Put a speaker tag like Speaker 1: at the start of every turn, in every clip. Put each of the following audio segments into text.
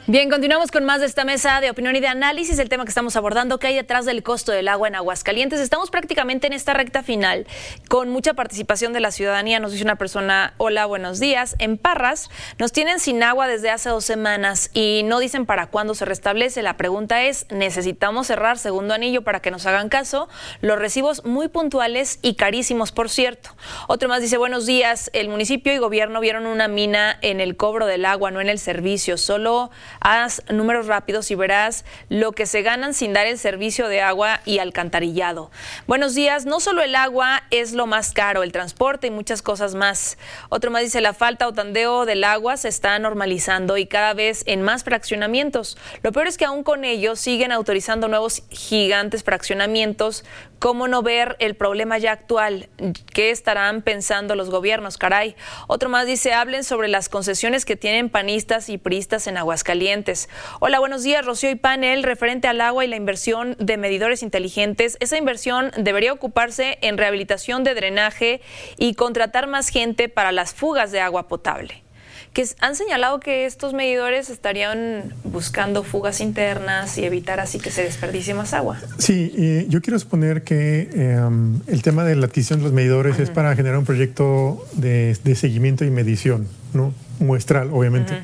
Speaker 1: Bien, continuamos con más de esta mesa de opinión y de análisis. El tema que estamos abordando, ¿qué hay detrás del costo del agua en Aguascalientes? Estamos prácticamente en esta recta final con mucha participación de la ciudadanía. Nos dice una persona: hola, buenos días. En Parras nos tienen sin agua desde hace 2 semanas y no dicen para cuándo se restablece. La pregunta es: necesitamos cerrar segundo anillo para que nos hagan caso. Los recibos muy puntuales y carísimos, por cierto. Otro más dice: buenos días. El municipio y gobierno vieron una mina en el cobro del agua, no en el servicio. Solo haz números rápidos y verás lo que se ganan sin dar el servicio de agua y alcantarillado. Buenos días. No solo el agua es lo más caro, el transporte y muchas cosas más. Otro más dice: la falta o tandeo del agua se está normalizando y cada vez en más fraccionamientos. Lo peor es que aún con ello siguen autorizando nuevos gigantes fraccionamientos. ¿Cómo no ver el problema ya actual? ¿Qué estarán pensando los gobiernos? Caray. Otro más dice: hablen sobre las concesiones que tienen panistas y priistas en Aguascalientes. Hola, buenos días, Rocío y panel. Referente al agua y la inversión de medidores inteligentes, esa inversión debería ocuparse en rehabilitación de drenaje y contratar más gente para las fugas de agua potable. Que han señalado que estos medidores estarían buscando fugas internas y evitar así que se desperdicie más agua.
Speaker 2: Sí, yo quiero suponer que el tema de la adquisición de los medidores es para generar un proyecto de seguimiento y medición, ¿no? Muestral, obviamente.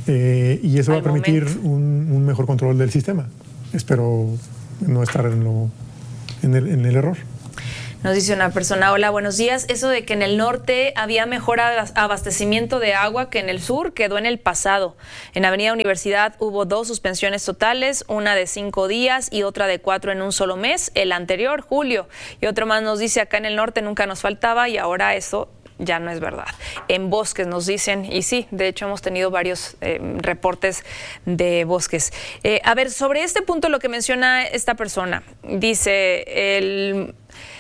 Speaker 2: Y eso va a permitir un mejor control del sistema. Espero no estar en el error.
Speaker 1: Nos dice una persona: hola, buenos días. Eso de que en el norte había mejor abastecimiento de agua que en el sur quedó en el pasado. En Avenida Universidad hubo 2 suspensiones totales, una de 5 días y otra de 4 en un solo mes, el anterior, julio. Y otro más nos dice: acá en el norte nunca nos faltaba y ahora eso ya no es verdad. En bosques nos dicen, y sí, de hecho hemos tenido varios reportes de bosques. A ver, sobre este punto lo que menciona esta persona, dice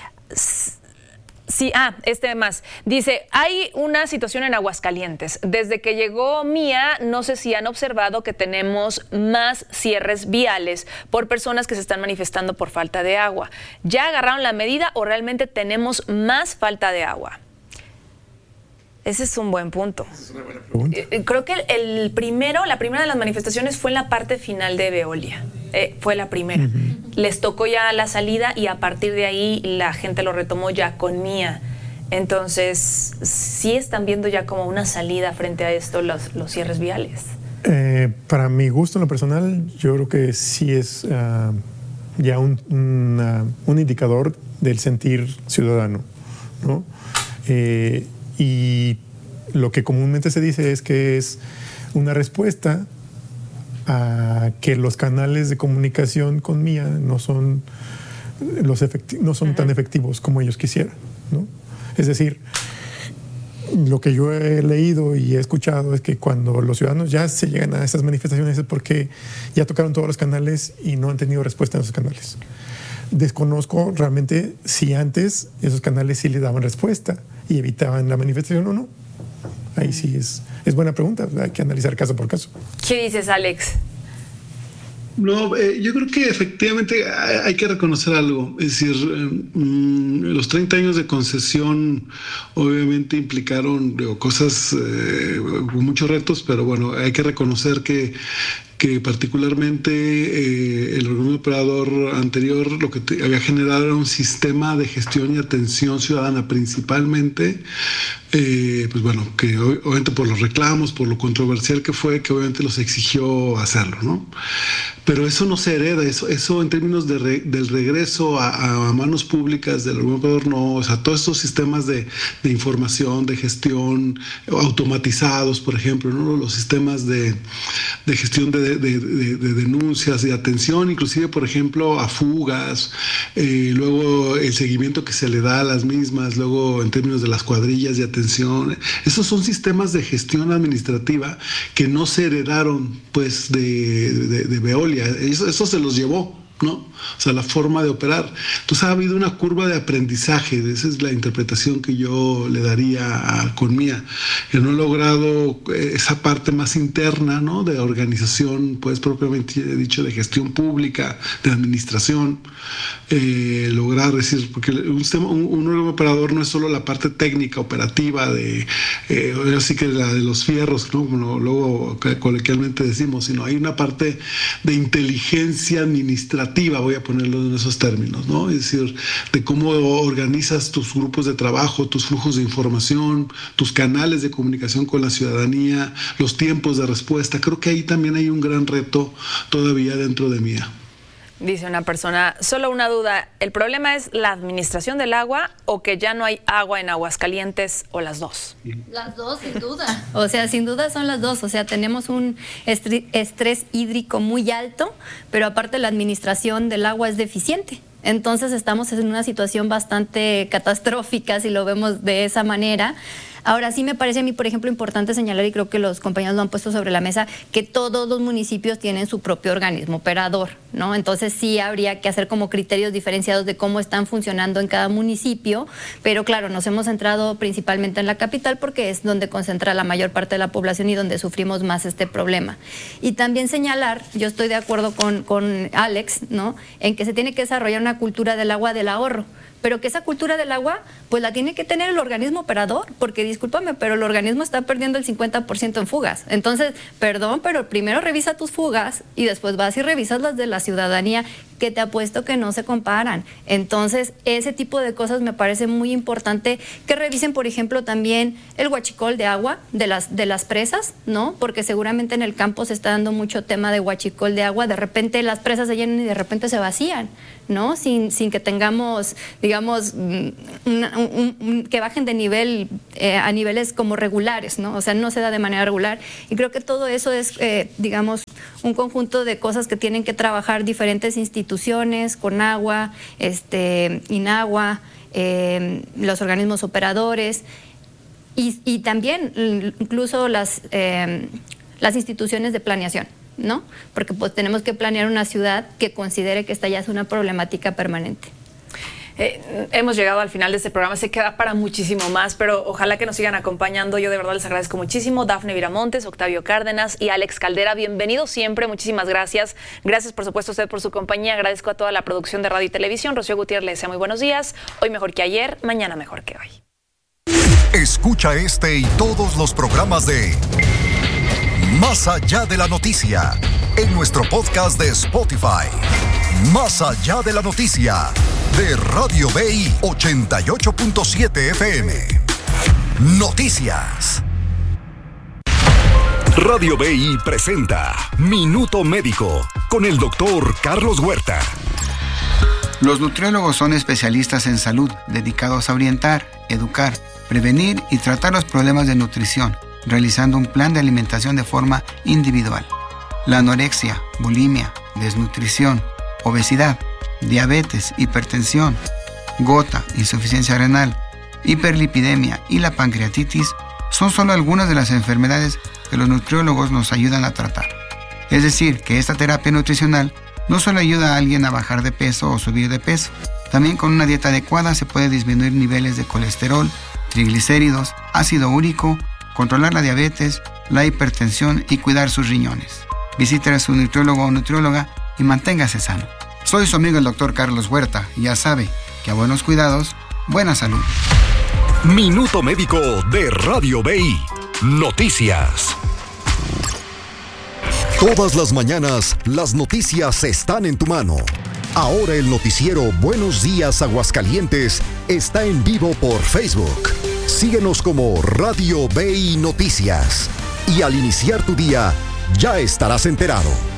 Speaker 1: sí, dice: hay una situación en Aguascalientes. Desde que llegó Mía, no sé si han observado que tenemos más cierres viales por personas que se están manifestando por falta de agua. ¿Ya agarraron la medida o realmente tenemos más falta de agua? Ese es un buen punto. Es una buena pregunta. Creo que la primera de las manifestaciones fue en la parte final de Veolia. Fue la primera. Uh-huh. Les tocó ya la salida y a partir de ahí la gente lo retomó ya con Mía. Entonces, ¿sí están viendo ya como una salida frente a esto los cierres viales?
Speaker 2: Para mi gusto en lo personal, yo creo que sí es ya un indicador del sentir ciudadano, ¿no? Y lo que comúnmente se dice es que es una respuesta a que los canales de comunicación con Mía no son tan efectivos como ellos quisieran, ¿no? Es decir, lo que yo he leído y he escuchado es que cuando los ciudadanos ya se llegan a esas manifestaciones es porque ya tocaron todos los canales y no han tenido respuesta en esos canales. Desconozco realmente si antes esos canales sí le daban respuesta y evitaban la manifestación o no. Ahí sí es buena pregunta, hay que analizar caso por caso.
Speaker 1: ¿Qué dices, Alex?
Speaker 3: No, yo creo que efectivamente hay que reconocer algo. Es decir, los 30 años de concesión obviamente implicaron cosas con muchos retos, pero bueno, hay que reconocer que particularmente el organismo operador anterior lo que había generado era un sistema de gestión y atención ciudadana principalmente, pues bueno, que obviamente por los reclamos, por lo controversial que fue, que obviamente los exigió hacerlo, ¿no? Pero eso no se hereda, eso en términos del regreso a manos públicas del organismo operador, no, o sea, todos estos sistemas de información, de gestión automatizados, por ejemplo, ¿no? Los sistemas de gestión de denuncias, de atención, inclusive, por ejemplo, a fugas, luego el seguimiento que se le da a las mismas, luego en términos de las cuadrillas de atención. Esos son sistemas de gestión administrativa que no se heredaron, pues, de Veolia. Eso se los llevó. ¿no? O sea, la forma de operar. Entonces ha habido una curva de aprendizaje, esa es la interpretación que yo le daría a Conmía, que no he logrado esa parte más interna, ¿no? De organización, pues propiamente dicho, de gestión pública, de administración, lograr decir, porque un órgano operador no es solo la parte técnica, operativa, así que la de los fierros, ¿no? Como luego coloquialmente decimos, sino hay una parte de inteligencia administrativa, voy a ponerlo en esos términos, ¿no? Es decir, de cómo organizas tus grupos de trabajo, tus flujos de información, tus canales de comunicación con la ciudadanía, los tiempos de respuesta. Creo que ahí también hay un gran reto todavía dentro de Mía.
Speaker 1: Dice una persona, solo una duda, ¿el problema es la administración del agua o que ya no hay agua en Aguascalientes o las dos?
Speaker 4: Las dos, sin duda. O sea, sin duda son las dos. O sea, tenemos un estrés hídrico muy alto, pero aparte la administración del agua es deficiente. Entonces estamos en una situación bastante catastrófica si lo vemos de esa manera. Ahora sí me parece a mí, por ejemplo, importante señalar, y creo que los compañeros lo han puesto sobre la mesa, que todos los municipios tienen su propio organismo operador, ¿no? Entonces sí habría que hacer como criterios diferenciados de cómo están funcionando en cada municipio, pero claro, nos hemos centrado principalmente en la capital porque es donde concentra la mayor parte de la población y donde sufrimos más este problema. Y también señalar, yo estoy de acuerdo con Alex, ¿no? En que se tiene que desarrollar una cultura del agua del ahorro, pero que esa cultura del agua pues la tiene que tener el organismo operador, porque discúlpame, pero el organismo está perdiendo el 50% en fugas. Entonces, perdón, pero primero revisa tus fugas y después vas y revisas las de la ciudadanía, que te apuesto que no se comparan. Entonces, ese tipo de cosas me parece muy importante que revisen, por ejemplo, también el huachicol de agua de las presas, ¿no? Porque seguramente en el campo se está dando mucho tema de huachicol de agua, de repente las presas se llenan y de repente se vacían, ¿no? Sin que tengamos, digamos, que bajen de nivel a niveles como regulares, ¿no? O sea, no se da de manera regular. Y creo que todo eso es, digamos, un conjunto de cosas que tienen que trabajar diferentes instituciones, Conagua, Inagua, los organismos operadores y también incluso las instituciones de planeación, ¿no? Porque pues tenemos que planear una ciudad que considere que esta ya es una problemática permanente.
Speaker 1: Hemos llegado al final de este programa, se queda para muchísimo más, pero ojalá que nos sigan acompañando. Yo de verdad les agradezco muchísimo. Dafne Viramontes, Octavio Cárdenas y Alex Caldera, bienvenidos siempre, muchísimas gracias. Gracias por supuesto a usted por su compañía, agradezco a toda la producción de Radio y Televisión. Rocío Gutiérrez le desea muy buenos días, hoy mejor que ayer, mañana mejor que hoy.
Speaker 5: Escucha este y todos los programas de Más Allá de la Noticia en nuestro podcast de Spotify. Más Allá de la Noticia de Radio BI 88.7 FM. Noticias. Radio BI presenta Minuto Médico con el doctor Carlos Huerta.
Speaker 6: Los nutriólogos son especialistas en salud, dedicados a orientar, educar, prevenir y tratar los problemas de nutrición, realizando un plan de alimentación de forma individual. La anorexia, bulimia, desnutrición, obesidad, diabetes, hipertensión, gota, insuficiencia renal, hiperlipidemia y la pancreatitis son solo algunas de las enfermedades que los nutriólogos nos ayudan a tratar. Es decir, que esta terapia nutricional no solo ayuda a alguien a bajar de peso o subir de peso, también con una dieta adecuada se puede disminuir niveles de colesterol, triglicéridos, ácido úrico, controlar la diabetes, la hipertensión y cuidar sus riñones. Visite a su nutriólogo o nutrióloga y manténgase sano. Soy su amigo el doctor Carlos Huerta y ya sabe que a buenos cuidados, buena salud.
Speaker 5: Minuto Médico de Radio BI. Noticias. Todas las mañanas, las noticias están en tu mano. Ahora el noticiero Buenos Días Aguascalientes está en vivo por Facebook. Síguenos como Radio BI Noticias. Y al iniciar tu día, ya estarás enterado.